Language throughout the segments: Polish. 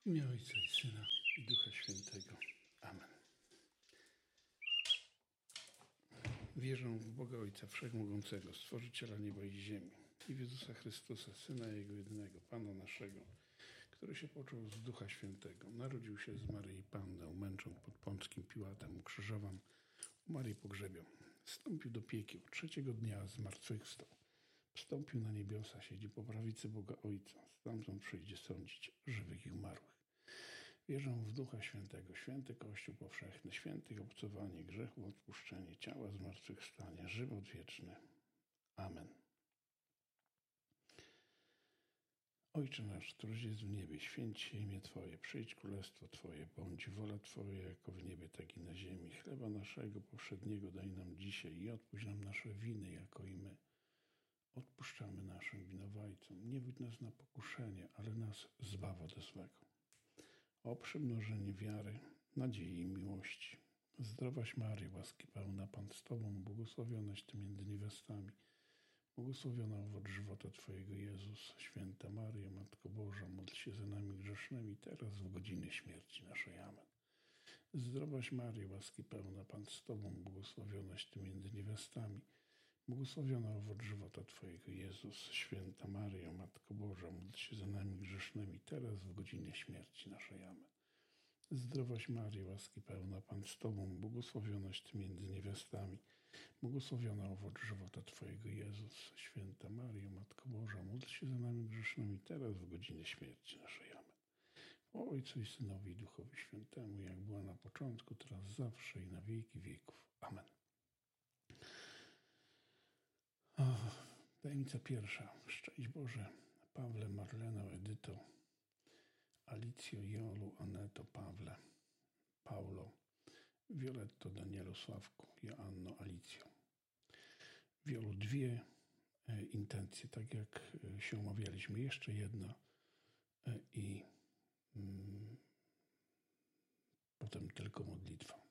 W imię Ojca i Syna i Ducha Świętego. Amen. Wierzę w Boga Ojca Wszechmogącego, Stworzyciela nieba i ziemi, i w Jezusa Chrystusa, Syna Jego jedynego, Pana naszego, który się począł z Ducha Świętego, narodził się z Maryi Panny, umęczon pod Pąckim Piłatem, ukrzyżowan, umarł i pogrzebion, wstąpił do piekieł, trzeciego dnia zmartwychwstał, wstąpił na niebiosa, siedzi po prawicy Boga Ojca, stamtąd przyjdzie sądzić żywych i umarłych. Wierzę w Ducha Świętego, święty Kościół powszechny, święty obcowanie, grzechów odpuszczenie, ciała zmartwychwstanie, żywot wieczny. Amen. Ojcze nasz, któryś jest w niebie, święć się imię Twoje, przyjdź królestwo Twoje, bądź wola Twoja jako w niebie, tak i na ziemi. Chleba naszego powszedniego daj nam dzisiaj i odpuść nam nasze winy, jako i my odpuszczamy naszym winowajcom. Nie wódź nas na pokuszenie, ale nas zbaw ode złego. O przymnożenie wiary, nadziei i miłości. Zdrowaś Maryjo, łaski pełna, Pan z Tobą, błogosławionaś Ty między niewiastami, błogosławiona owoc żywota Twojego, Jezus. Święta Maryjo, Matko Boża, módl się za nami grzesznymi, teraz w godzinie śmierci naszej. Amen. Zdrowaś Maryjo, łaski pełna, Pan z Tobą, błogosławionaś Ty między niewiastami, błogosławiona owoc żywota Twojego, Jezus. Święta Maryjo, Matko Boża, módl się za nami grzesznymi, teraz w godzinie śmierci naszej. Amen. Zdrowaś Maryjo, łaski pełna, Pan z Tobą, błogosławionaś Ty między niewiastami, błogosławiona owoc żywota Twojego, Jezus. Święta Maryjo, Matko Boża, módl się za nami grzesznymi, teraz w godzinie śmierci naszej. Amen. O Ojcu i Synowi i Duchowi Świętemu, jak była na początku, teraz zawsze i na wieki wieków. Amen. Tajemnica pierwsza. Szczęść Boże, Pawle, Marleno, Edyto, Alicjo, Jolu, Aneto, Pawle, Paulo, Violetto, Danielu, Sławku, Joanno, Alicjo. Wiolu, dwie intencje, tak jak się omawialiśmy. Jeszcze jedna i potem tylko modlitwa.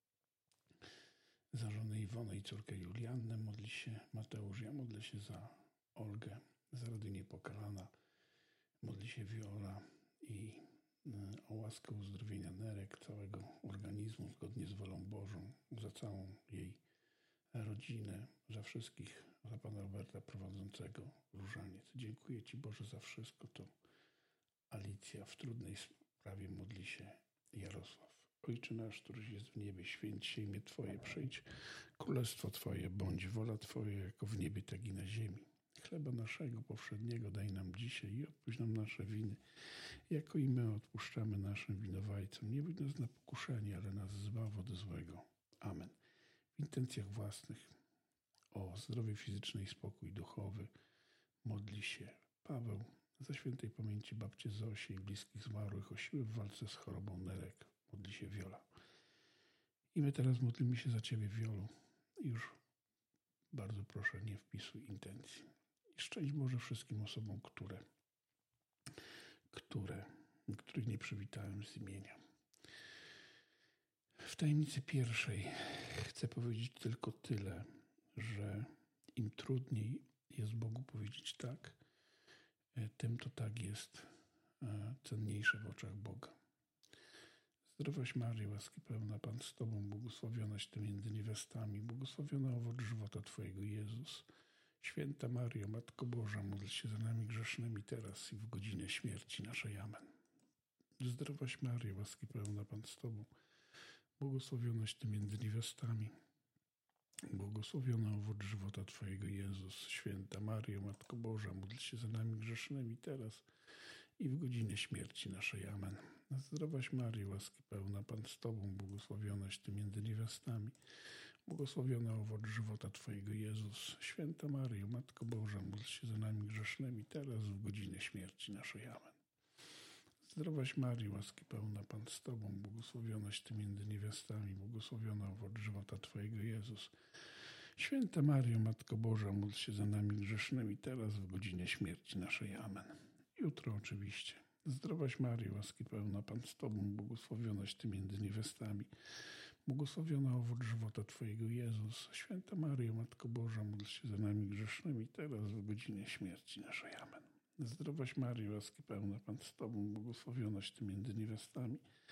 Za żonę Iwonę i córkę Juliannę modli się Mateusz. Ja modlę się za Olgę, za rady Niepokalana. Modli się Wiola i o łaskę uzdrowienia nerek, całego organizmu, zgodnie z wolą Bożą, za całą jej rodzinę, za wszystkich, za Pana Roberta prowadzącego różaniec. Dziękuję Ci, Boże, za wszystko. To Alicja. W trudnej sprawie modli się Jarosław. Ojcze nasz, któryś jest w niebie, święć się imię Twoje, przyjdź królestwo Twoje, bądź wola Twoja, jako w niebie, tak i na ziemi. Chleba naszego powszedniego daj nam dzisiaj i odpuść nam nasze winy, jako i my odpuszczamy naszym winowajcom. Nie wódź nas na pokuszenie, ale nas zbaw od złego. Amen. W intencjach własnych o zdrowie fizyczne i spokój duchowy modli się Paweł, za świętej pamięci babci Zosi i bliskich zmarłych, o siłę w walce z chorobą nerek modli się Wiola. I my teraz modlimy się za Ciebie, Wiolu. Już bardzo proszę, nie wpisuj intencji. I szczęść Boże wszystkim osobom, których nie przywitałem z imienia. W tajemnicy pierwszej chcę powiedzieć tylko tyle, że im trudniej jest Bogu powiedzieć tak, tym to tak jest cenniejsze w oczach Boga. Zdrowaś Maryjo, łaski pełna, Pan z Tobą, błogosławionaś Ty między niewiastami, błogosławiona owoc żywota Twojego, Jezus. Święta Maryjo, Matko Boża, módl się za nami grzesznymi, teraz i w godzinie śmierci naszej. Amen. Zdrowaś Maryjo, łaski pełna, Pan z Tobą, błogosławionaś Ty między niewiastami, błogosławiona owoc żywota Twojego, Jezus. Święta Maryjo, Matko Boża, módl się za nami grzesznymi, teraz i w godzinie śmierci naszej. Amen. Zdrowaś Maryjo, łaski pełna, Pan z Tobą, błogosławionaś Ty między niewiastami, błogosławiona owoc żywota Twojego, Jezus. Święta Maryjo, Matko Boża, módl się za nami grzesznymi, teraz w godzinie śmierci naszej. Amen. Zdrowaś Maryjo, łaski pełna, Pan z Tobą, błogosławionaś Ty między niewiastami, błogosławiona owoc żywota Twojego, Jezus. Święta Maryjo, Matko Boża, módl się za nami grzesznymi, teraz w godzinie śmierci naszej. Amen. Jutro oczywiście. Zdrowaś Maryjo, łaski pełna, Pan z Tobą, błogosławionaś Ty między niewiastami, błogosławiona owoc żywota Twojego, Jezus. Święta Maryjo, Matko Boża, módl się za nami grzesznymi, teraz w godzinie śmierci naszej. Amen. Zdrowaś Maryjo, łaski pełna Pan z Tobą, błogosławionaś Ty między niewiastami